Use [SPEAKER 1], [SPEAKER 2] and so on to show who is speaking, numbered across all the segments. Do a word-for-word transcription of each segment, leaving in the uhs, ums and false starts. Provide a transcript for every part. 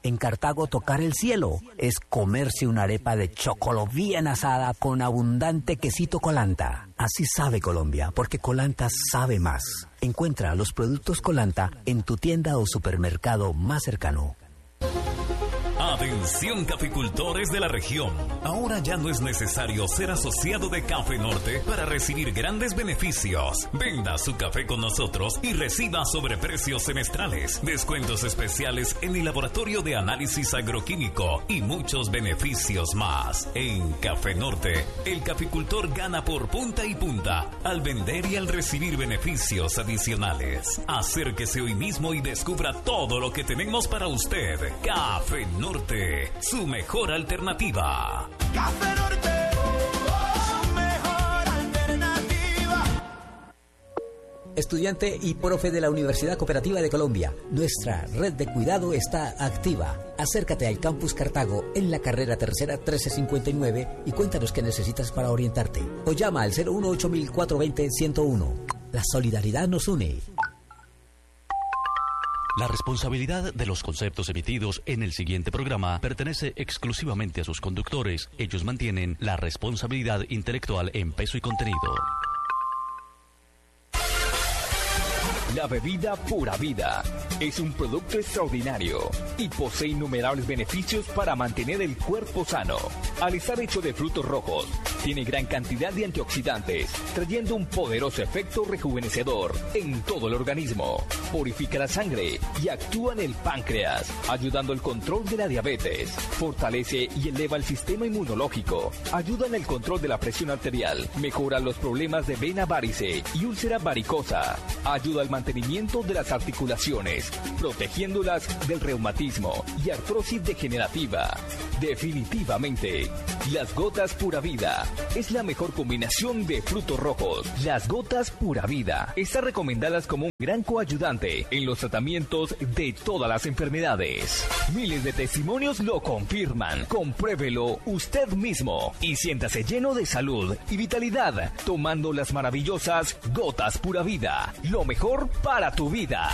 [SPEAKER 1] En Cartago tocar el cielo es comerse una arepa de chocolo bien asada con abundante quesito Colanta. Así sabe Colombia, porque Colanta sabe más. Encuentra los productos Colanta en tu tienda o supermercado más cercano.
[SPEAKER 2] Atención caficultores de la región. Ahora ya no es necesario ser asociado de Café Norte para recibir grandes beneficios. Venda su café con nosotros y reciba sobreprecios semestrales, descuentos especiales en el laboratorio de análisis agroquímico y muchos beneficios más. En Café Norte, el caficultor gana por punta y punta al vender y al recibir beneficios adicionales. Acérquese hoy mismo y descubra todo lo que tenemos para usted. Café Norte. Norte, su mejor alternativa.
[SPEAKER 3] Café Norte, su mejor alternativa.
[SPEAKER 1] Estudiante y profe de la Universidad Cooperativa de Colombia, nuestra red de cuidado está activa. Acércate al Campus Cartago en la carrera tercera trece cincuenta y nueve y cuéntanos qué necesitas para orientarte. O llama al cero uno ocho cuatro dos cero, uno cero uno. La solidaridad nos une.
[SPEAKER 4] La responsabilidad de los conceptos emitidos en el siguiente programa pertenece exclusivamente a sus conductores. Ellos mantienen la responsabilidad intelectual en peso y contenido.
[SPEAKER 5] La bebida Pura Vida es un producto extraordinario y posee innumerables beneficios para mantener el cuerpo sano. Al estar hecho de frutos rojos, tiene gran cantidad de antioxidantes, trayendo un poderoso efecto rejuvenecedor en todo el organismo. Purifica la sangre y actúa en el páncreas, ayudando al control de la diabetes. Fortalece y eleva el sistema inmunológico. Ayuda en el control de la presión arterial. Mejora los problemas de vena varice y úlcera varicosa. Ayuda al mantenimiento de las articulaciones, protegiéndolas del reumatismo y artrosis degenerativa. Definitivamente, las gotas Pura Vida es la mejor combinación de frutos rojos. Las gotas Pura Vida están recomendadas como un gran coayudante en los tratamientos de todas las enfermedades. Miles de testimonios lo confirman. Compruébelo usted mismo y siéntase lleno de salud y vitalidad tomando las maravillosas gotas Pura Vida. Lo mejor para tu vida.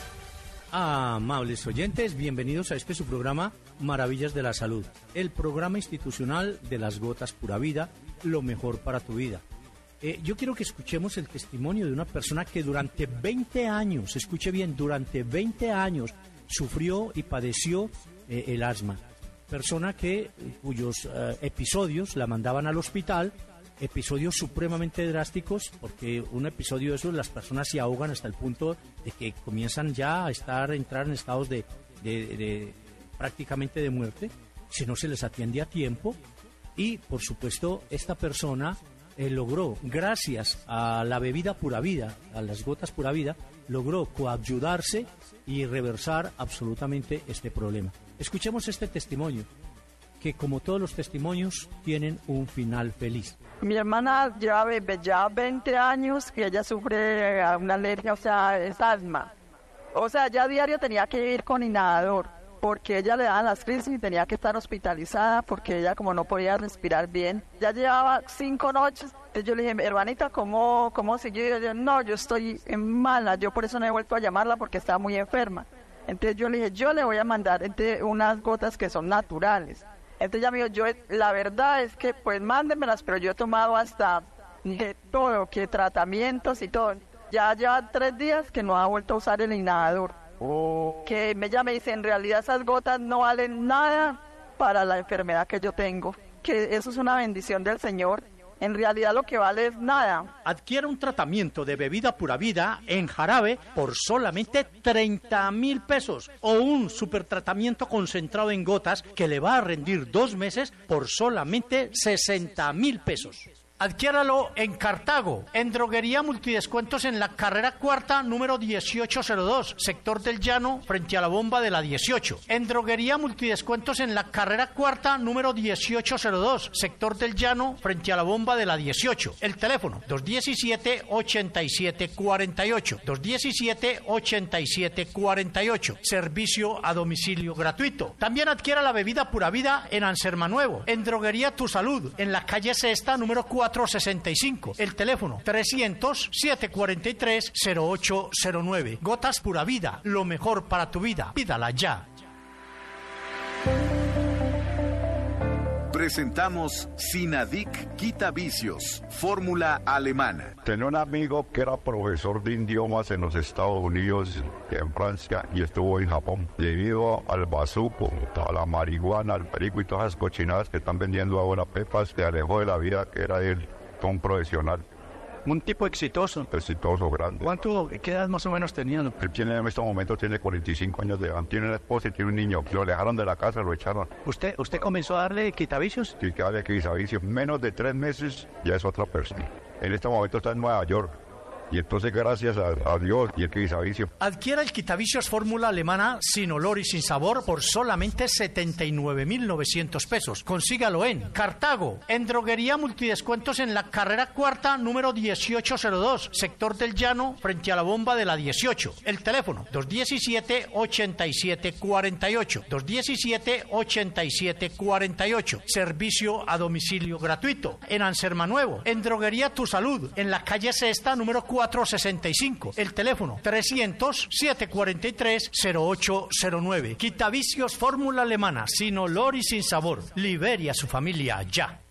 [SPEAKER 6] Amables oyentes, bienvenidos a este su programa Maravillas de la Salud, el programa institucional de las gotas Pura Vida, lo mejor para tu vida. Eh, yo quiero que escuchemos el testimonio de una persona que durante veinte años, escuche bien, durante veinte años sufrió y padeció eh, el asma. Persona que, cuyos eh, episodios la mandaban al hospital, episodios supremamente drásticos, porque un episodio de esos las personas se ahogan hasta el punto de que comienzan ya a estar, a entrar en estados de, de, de, de prácticamente de muerte, si no se les atiende a tiempo. Y por supuesto esta persona eh, logró, gracias a la bebida Pura Vida, a las gotas Pura Vida, logró coayudarse y reversar absolutamente este problema. Escuchemos este testimonio, que como todos los testimonios tienen un final feliz.
[SPEAKER 7] Mi hermana lleva ya veinte años que ella sufre una alergia, o sea, es asma. O sea, ya a diario tenía que ir con inhalador, porque ella le daban las crisis y tenía que estar hospitalizada, porque ella como no podía respirar bien. Ya llevaba cinco noches, entonces yo le dije, hermanita, ¿cómo, cómo siguió? Y ella, no, yo estoy mala, yo por eso no he vuelto a llamarla, porque estaba muy enferma. Entonces yo le dije, yo le voy a mandar entre unas gotas que son naturales. Entonces ya me dijo, yo, la verdad es que pues mándenmelas, pero yo he tomado hasta de todo, que tratamientos y todo. Ya lleva tres días que no ha vuelto a usar el inhalador. Oh. Que ella me dice, en realidad esas gotas no valen nada para la enfermedad que yo tengo. Que eso es una bendición del Señor. En realidad lo que vale es nada.
[SPEAKER 6] Adquiera un tratamiento de bebida Pura Vida en jarabe por solamente treinta mil pesos o un super tratamiento concentrado en gotas que le va a rendir dos meses por solamente sesenta mil pesos. Adquiéralo en Cartago, en Droguería Multidescuentos en la carrera cuarta, número dieciocho cero dos, sector del Llano, frente a la bomba de la dieciocho. En Droguería Multidescuentos en la carrera cuarta, número dieciocho cero dos, sector del Llano, frente a la bomba de la dieciocho. El teléfono, dos uno siete, ocho siete cuatro ocho, dos uno siete, ocho siete cuatro ocho. Servicio a domicilio gratuito. También adquiera la bebida Pura Vida en Anserma Nuevo, en Droguería Tu Salud, en la calle Sexta, número cuatro sesenta y cinco. El teléfono trescientos, siete cuarenta y tres, cero ocho cero nueve. Gotas Pura Vida, lo mejor para tu vida. Pídala ya.
[SPEAKER 8] Presentamos Sinadic Quita Vicios, fórmula alemana.
[SPEAKER 9] Tenía un amigo que era profesor de idiomas en los Estados Unidos, en Francia, y estuvo en Japón. Debido al bazuco, a la marihuana, al perico y todas las cochinadas que están vendiendo ahora pepas, se alejó de la vida que era él, un profesional.
[SPEAKER 6] Un tipo exitoso.
[SPEAKER 9] Exitoso, grande.
[SPEAKER 6] ¿Cuánto, qué edad más o menos tenía?
[SPEAKER 9] Él tiene, en este momento tiene cuarenta y cinco años de edad. Tiene una esposa y tiene un niño. Lo alejaron de la casa, lo echaron.
[SPEAKER 6] ¿Usted usted comenzó a darle quitavicios?
[SPEAKER 9] Sí, que darle quitavicios. Menos de tres meses ya es otra persona. En este momento está en Nueva York. Y entonces, gracias a, a Dios y el quitavicio.
[SPEAKER 6] Adquiera el quitavicios fórmula alemana sin olor y sin sabor por solamente setenta y nueve mil novecientos pesos. Consígalo en Cartago, en Droguería Multidescuentos en la carrera cuarta, número dieciocho cero dos, sector del Llano, frente a la bomba de la dieciocho. El teléfono, dos diecisiete, ochenta y siete cuarenta y ocho. dos diecisiete, ochenta y siete cuarenta y ocho. Servicio a domicilio gratuito. En Anserma Nuevo, en Droguería Tu Salud, en la calle Sexta, número cuatro sesenta y cinco. El teléfono trescientos, setecientos cuarenta y tres, cero ocho cero nueve. Quitavicios fórmula alemana, sin olor y sin sabor. Libere a su familia ya.